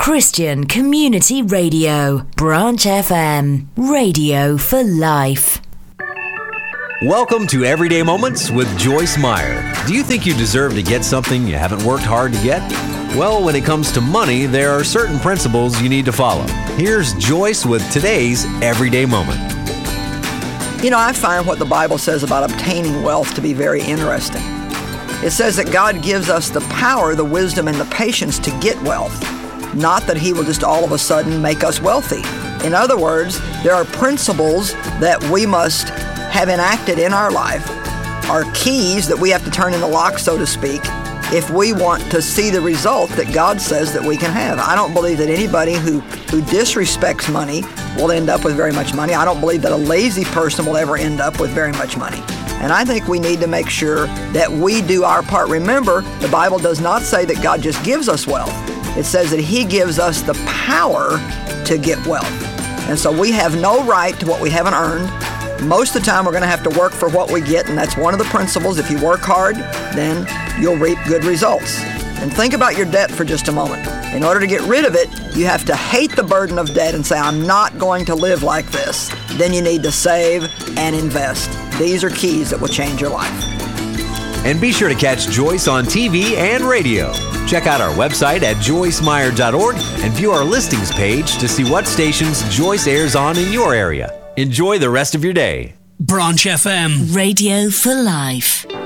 Christian Community Radio, Branch FM, radio for life. Welcome to Everyday Moments with Joyce Meyer. Do you think you deserve to get something you haven't worked hard to get? Well, when it comes to money, there are certain principles you need to follow. Here's Joyce with today's Everyday Moment. You know, I find what the Bible says about obtaining wealth to be very interesting. It says that God gives us the power, the wisdom, and the patience to get wealth, not that He will just all of a sudden make us wealthy. In other words, there are principles that we must have enacted in our life, are keys that we have to turn in the lock, so to speak, if we want to see the result that God says that we can have. I don't believe that anybody who disrespects money will end up with very much money. I don't believe that a lazy person will ever end up with very much money. And I think we need to make sure that we do our part. Remember, the Bible does not say that God just gives us wealth. It says that He gives us the power to get wealth. And so we have no right to what we haven't earned. Most of the time, we're going to have to work for what we get, and that's one of the principles. If you work hard, then you'll reap good results. And think about your debt for just a moment. In order to get rid of it, you have to hate the burden of debt and say, I'm not going to live like this. Then you need to save and invest. These are keys that will change your life. And be sure to catch Joyce on TV and radio. Check out our website at joycemeyer.org and view our listings page to see what stations Joyce airs on in your area. Enjoy the rest of your day. Branch FM, radio for life.